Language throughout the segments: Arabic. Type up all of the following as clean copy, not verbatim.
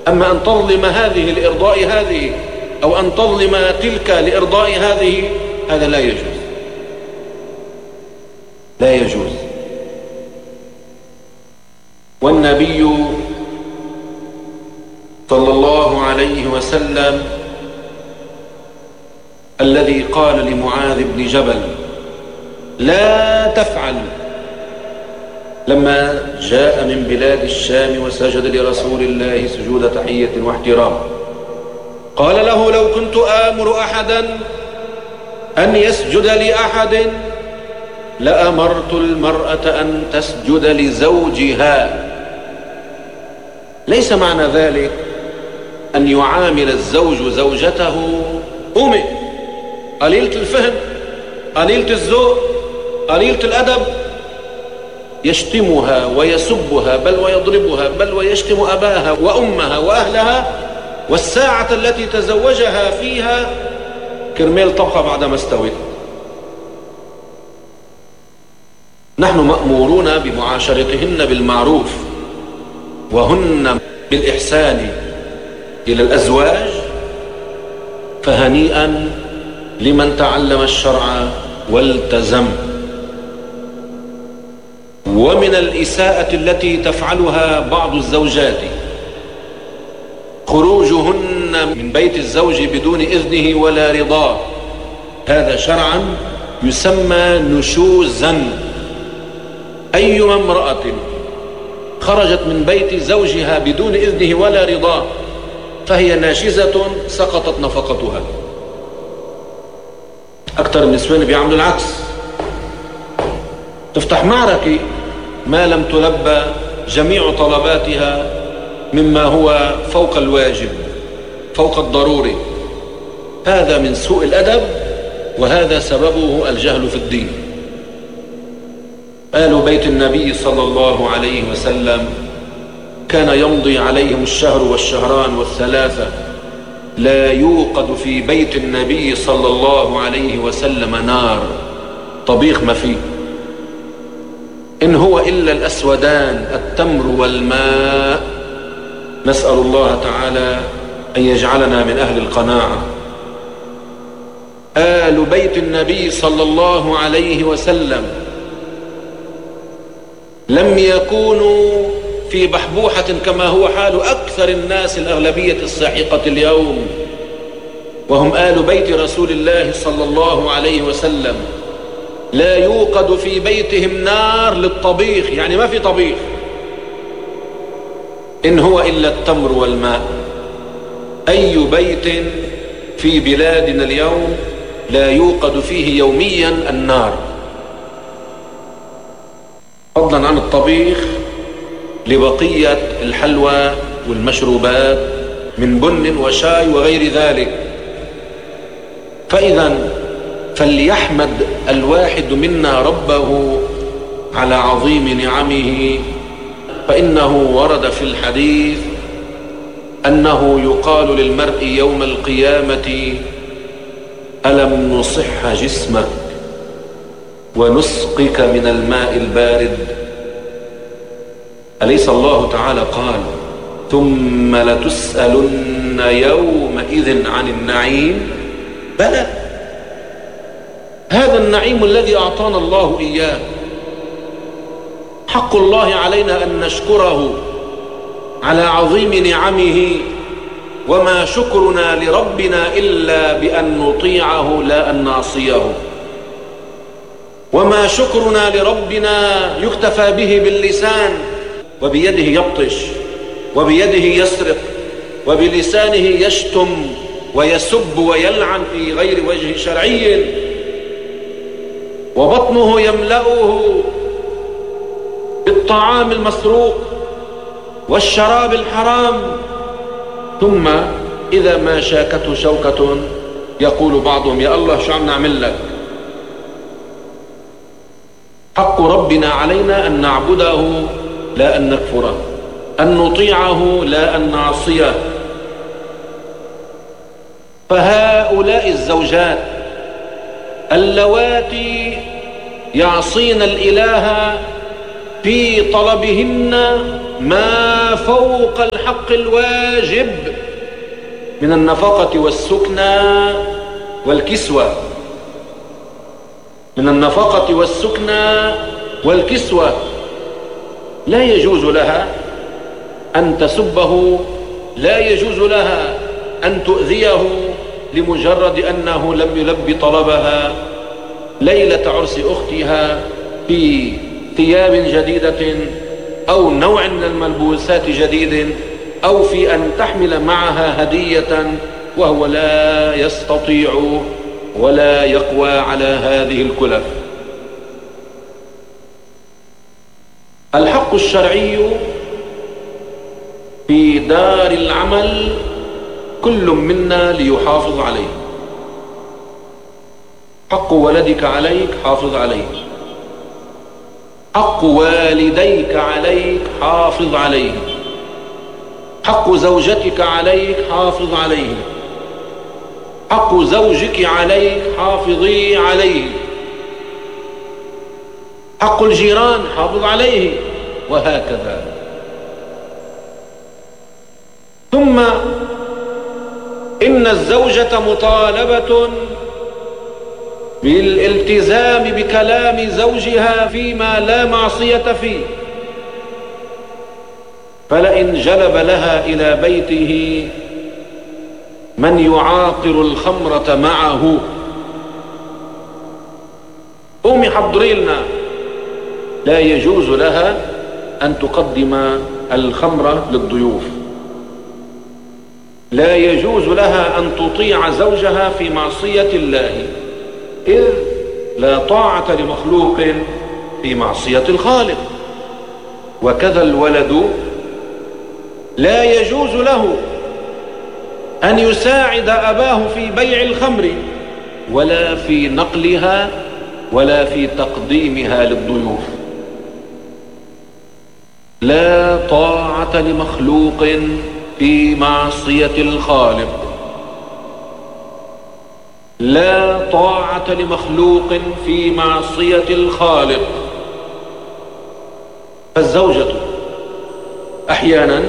أما أن تظلم هذه لإرضاء هذه أو أن تظلم تلك لإرضاء هذه، هذا لا يجوز، لا يجوز. والنبي صلى الله عليه وسلم الذي قال لمعاذ بن جبل لا تفعل لما جاء من بلاد الشام وسجد لرسول الله سجود تحية واحترام، قال له لو كنت آمر أحدا أن يسجد لأحد لأمرت المرأة أن تسجد لزوجها. ليس معنى ذلك أن يعامل الزوج زوجته أمه قليلة الفهم، قليلة الذوق، قليلة الأدب، يشتمها ويسبها بل ويضربها بل ويشتم أباها وأمها وأهلها، والساعة التي تزوجها فيها كرمال طبخة بعدما استوت. نحن مأمورون بمعاشرتهن بالمعروف وهن بالإحسان إلى الأزواج، فهنيئا لمن تعلم الشرع والتزم. ومن الإساءة التي تفعلها بعض الزوجات خروجهن من بيت الزوج بدون إذنه ولا رضاه، هذا شرعا يسمى نشوزا. أيما امرأة خرجت من بيت زوجها بدون إذنه ولا رضاه فهي ناشزة سقطت نفقتها. أكثر النسوان بيعملوا العكس، تفتح معركة ما لم تلبى جميع طلباتها مما هو فوق الواجب فوق الضروري. هذا من سوء الأدب، وهذا سببه الجهل في الدين. آل بيت النبي صلى الله عليه وسلم كان يمضي عليهم الشهر والشهران والثلاثة لا يوقد في بيت النبي صلى الله عليه وسلم نار، طبيخ ما فيه، إن هو إلا الأسودان التمر والماء. نسأل الله تعالى أن يجعلنا من أهل القناعة. آل بيت النبي صلى الله عليه وسلم لم يكونوا في بحبوحة كما هو حال أكثر الناس الأغلبية الساحقة اليوم، وهم آل بيت رسول الله صلى الله عليه وسلم. لا يوقد في بيتهم نار للطبيخ، يعني ما في طبيخ، إن هو إلا التمر والماء. أي بيت في بلادنا اليوم لا يوقد فيه يوميا النار، فضلا عن الطبيخ لبقية الحلوى والمشروبات من بن وشاي وغير ذلك. فإذا فليحمد الواحد منا ربه على عظيم نعمه، فإنه ورد في الحديث أنه يقال للمرء يوم القيامة ألم نصح جسمك ونسقك من الماء البارد؟ أليس الله تعالى قال ثم لتسألن يومئذ عن النعيم؟ بلى، هذا النعيم الذي أعطانا الله إياه حق الله علينا أن نشكره على عظيم نعمه، وما شكرنا لربنا إلا بأن نطيعه لا أن نعصيه. وما شكرنا لربنا يكتفى به باللسان، وبيده يبطش وبيده يسرق وبلسانه يشتم ويسب ويلعن في غير وجه شرعي، وبطنه يملأه بالطعام المسروق والشراب الحرام، ثم إذا ما شاكته شوكة يقول بعضهم يا الله شو عم نعمل لك؟ حق ربنا علينا أن نعبده لا أن نكفره، أن نطيعه لا أن نعصيه. فهؤلاء الزوجات اللواتي يعصين الإله في طلبهن ما فوق الحق الواجب من النفقة والسكنى والكسوة، من النفقة والسكنى والكسوة. لا يجوز لها أن تسبه، لا يجوز لها أن تؤذيه لمجرد أنه لم يلبي طلبها ليلة عرس أختها في ثياب جديدة أو نوع من الملبوسات جديد، أو في أن تحمل معها هدية وهو لا يستطيع ولا يقوى على هذه الكلف. الحق الشرعي في دار العمل كل منا ليحافظ عليه. حق ولدك عليك حافظ عليه، حق والديك عليك حافظ عليه، حق زوجتك عليك حافظ عليه، حق زوجك عليك حافظي عليه، حق الجيران حافظ عليه، وهكذا. ثم إن الزوجة مطالبة بالالتزام بكلام زوجها فيما لا معصية فيه، فلئن جلب لها إلى بيته من يعاقر الخمرة معه، قومي حضري لنا، لا يجوز لها أن تقدم الخمرة للضيوف، لا يجوز لها أن تطيع زوجها في معصية الله، إذ لا طاعة لمخلوق في معصية الخالق. وكذا الولد لا يجوز له أن يساعد أباه في بيع الخمر ولا في نقلها ولا في تقديمها للضيوف. لا طاعة لمخلوق في معصية الخالق، لا طاعة لمخلوق في معصية الخالق. فالزوجة أحيانا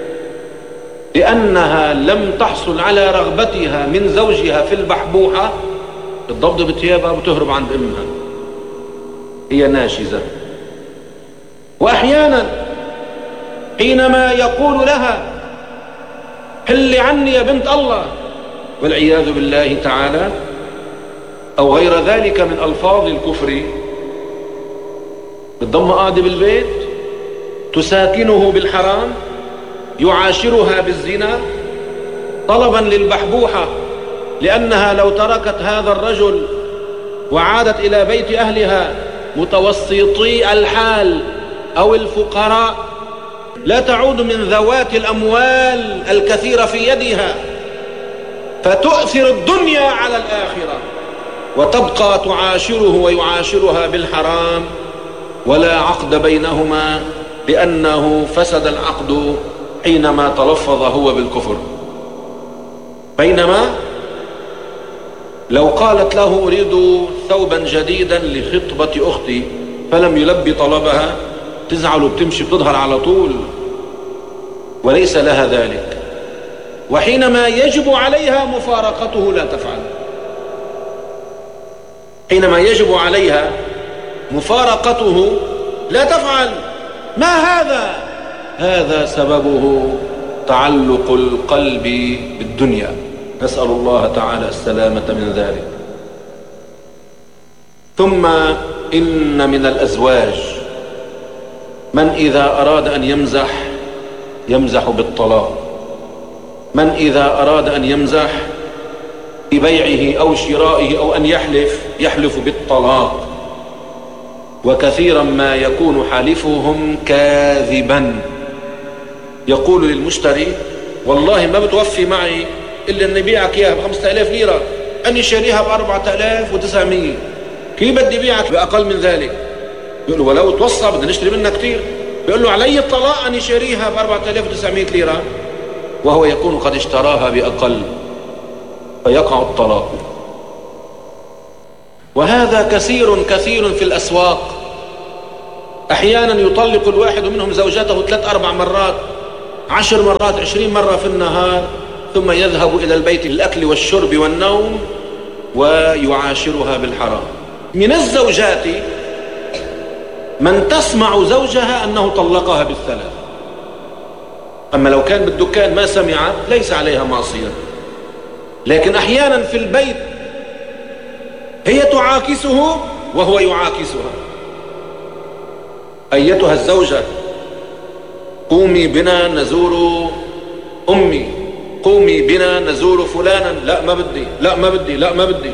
لأنها لم تحصل على رغبتها من زوجها في البحبوحة الضبط بثيابها وتهرب عند أمها، هي ناشزة. وأحيانا حينما يقول لها حلي عني يا بنت الله والعياذ بالله تعالى أو غير ذلك من ألفاظ الكفر، بتضم قاعدة بالبيت، تساكنه بالحرام، يعاشرها بالزنا طلبا للبحبوحة، لأنها لو تركت هذا الرجل وعادت إلى بيت أهلها متوسطي الحال أو الفقراء لا تعود من ذوات الأموال الكثيرة في يدها، فتؤثر الدنيا على الآخرة وتبقى تعاشره ويعاشرها بالحرام ولا عقد بينهما، لأنه فسد العقد حينما تلفظ هو بالكفر. بينما لو قالت له أريد ثوبا جديدا لخطبة أختي فلم يلبي طلبها تزعل وبتمشي بتظهر على طول وليس لها ذلك، وحينما يجب عليها مفارقته لا تفعل. حينما يجب عليها مفارقته لا تفعل. ما هذا؟ هذا سببه تعلق القلب بالدنيا، نسأل الله تعالى السلامة من ذلك. ثم إن من الأزواج من إذا أراد أن يمزح بالطلاق، من إذا أراد أن يمزح ببيعه أو شرائه أو أن يحلف بالطلاق، وكثيرا ما يكون حلفهم كاذبا. يقول للمشتري والله ما بتوفي معي إلا أن بيعك إياها ب5000 ليرة، أني شاريها ب4900، كيف بدي بيعك بأقل من ذلك؟ يقول له ولو توصى بدنا نشتري منها كتير. يقول له علي الطلاق أني شاريها ب4900 ليرة، وهو يكون قد اشتراها بأقل، فيقع الطلاق. وهذا كثير في الأسواق، أحيانا يطلق الواحد منهم زوجته 3-4 مرات، 10 مرات، 20 مرة في النهار، ثم يذهب إلى البيت للأكل والشرب والنوم ويعاشرها بالحرام. من الزوجات من تسمع زوجها أنه طلقها بالثلاث، أما لو كان بالدكان ما سمعت ليس عليها معصية. لكن أحيانا في البيت هي تعاكسه وهو يعاكسها: أيتها الزوجة قومي بنا نزور أمي، قومي بنا نزور فلانا، لا ما بدي، لا ما بدي، لا ما بدي.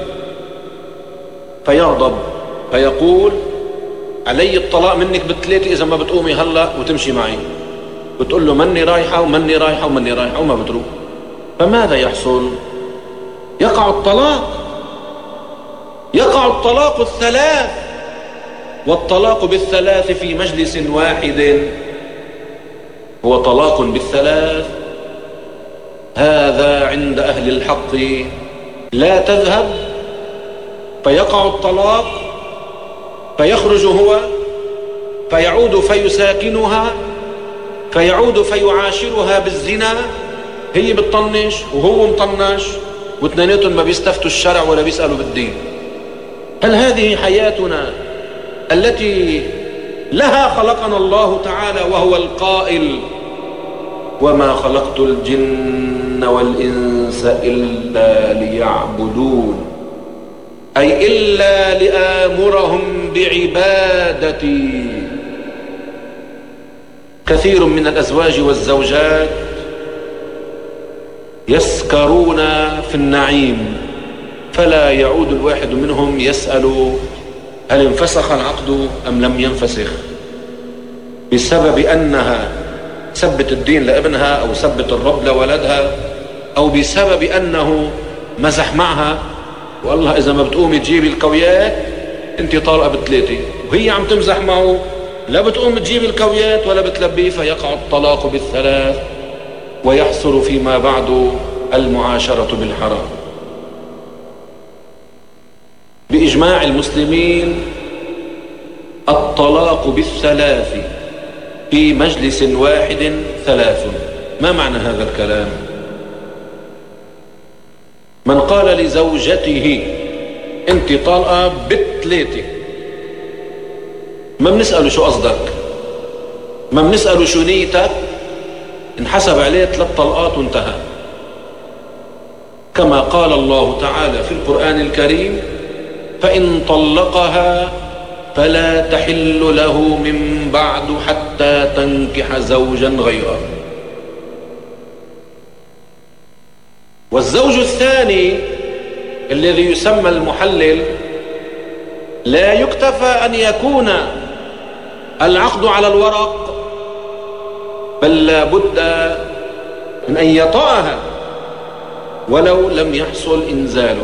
فيغضب فيقول: علي الطلاق منك بالثلاثة إذا ما بتقومي هلأ وتمشي معي. بتقول له: مني رايحة ومني رايحة ومني رايحة، وما بتروح. فماذا يحصل؟ يقع الطلاق، يقع الطلاق الثلاث. والطلاق بالثلاث في مجلس واحد هو طلاق بالثلاث. هذا عند أهل الحق لا تذهب، فيقع الطلاق، فيخرج هو، فيعود فيساكنها، فيعود فيعاشرها بالزنا، هي بتطنش وهو مطنش، واثنيناتهم ما بيستفتوا الشرع ولا بيسألوا بالدين. هل هذه حياتنا التي لها خلقنا الله تعالى وهو القائل: وما خلقت الجن والإنس إلا ليعبدون، أي إلا لآمرهم بعبادتي؟ كثير من الأزواج والزوجات يسكرون في النعيم، فلا يعود الواحد منهم يسأل هل انفسخ العقد أم لم ينفسخ، بسبب أنها سبت الدين لابنها أو سبت الرب لولدها، أو بسبب أنه مزح معها والله إذا ما بتقومي تجيبي الكويات أنت طالقة بالثلاثة، وهي عم تمزح معه لا بتقوم تجيب الكويات ولا بتلبيه، فيقع الطلاق بالثلاث ويحصل فيما بعد المعاشرة بالحرام. بإجماع المسلمين الطلاق بالثلاث في مجلس واحد 3. ما معنى هذا الكلام؟ من قال لزوجته انت طالقة بالثلاثة، ما بنسأله شو قصدك، ما بنسأله شو نيتك، انحسب عليه 3 طلقات وانتهى. كما قال الله تعالى في القرآن الكريم: فإن طلقها فلا تحل له من بعد حتى تنكح زوجا غيره. والزوج الثاني الذي يسمى المحلل لا يكتفى أن يكون العقد على الورق، بل لا بد من أن يطأها ولو لم يحصل إنزال.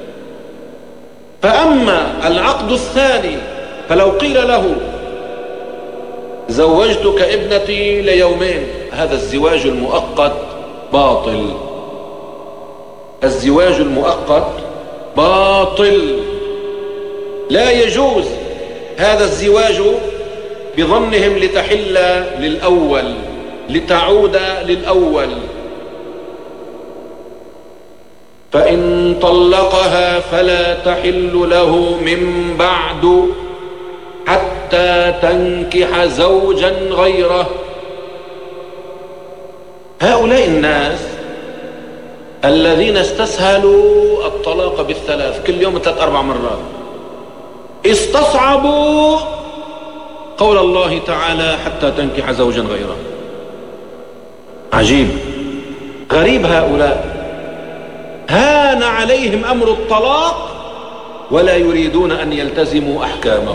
فأما العقد الثاني فلو قيل له زوجتك ابنتي ليومين، هذا الزواج المؤقت باطل. الزواج المؤقت باطل، لا يجوز هذا الزواج بظنهم لتحل للأول، لتعود للأول. فإن طلقها فلا تحل له من بعد حتى تنكح زوجا غيره. هؤلاء الناس الذين استسهلوا الطلاق بالثلاث كل يوم 3-4 مرات استصعبوا قول الله تعالى: حتى تنكح زوجا غيره. عجيب، غريب. هؤلاء هان عليهم أمر الطلاق ولا يريدون أن يلتزموا أحكامه.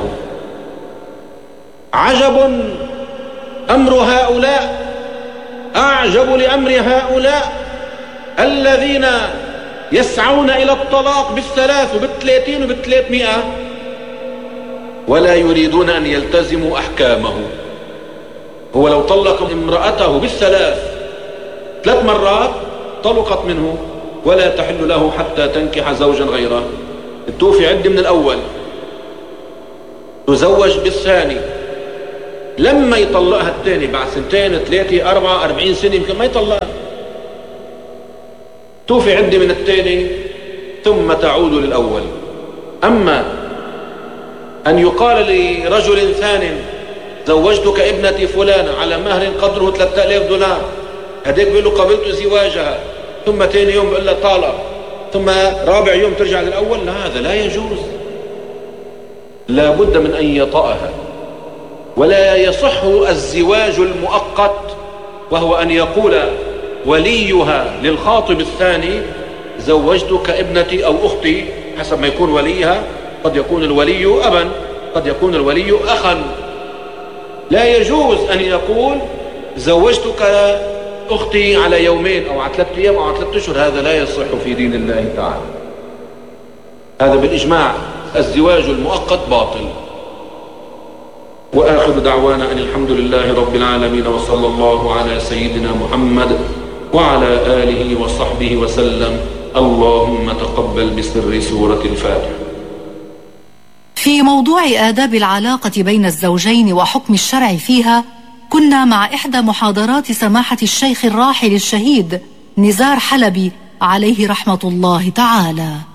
عجب أمر هؤلاء، أعجب لأمر هؤلاء الذين يسعون إلى الطلاق بالثلاث وبال30 وبال300 ولا يريدون أن يلتزموا أحكامه. هو لو طلق امرأته بالثلاث 3 مرات طلقت منه ولا تحل له حتى تنكح زوجا غيره. توفي عدة من الأول، تزوج بالثاني، لما يطلقها الثاني بعد 2 3 4 40 سنة يمكن ما يطلقها، توفي عدة من الثاني ثم تعود للأول. أما أن يقال لرجل ثان زوجتك ابنتي فلانة على مهر قدره 3000 $، هديك بيقول له قبلت زواجها، ثم ثاني يوم بيقول له طالق، ثم رابع يوم ترجع للأول، لا، هذا لا يجوز، لا بد من أن يطأها. ولا يصح الزواج المؤقت، وهو أن يقول وليها للخاطب الثاني زوجتك ابنتي أو أختي، حسب ما يكون وليها، قد يكون الولي أبا، قد يكون الولي أخا. لا يجوز أن يقول زوجتك أختي على يومين أو على 3 أيام أو على 3 أشهر، هذا لا يصح في دين الله تعالى. هذا بالإجماع الزواج المؤقت باطل. وآخر دعوانا أن الحمد لله رب العالمين، وصلى الله على سيدنا محمد وعلى آله وصحبه وسلم. اللهم تقبل بسر سورة الفاتحة. في موضوع آداب العلاقة بين الزوجين وحكم الشرع فيها، كنا مع إحدى محاضرات سماحة الشيخ الراحل الشهيد نزار حلبي عليه رحمة الله تعالى.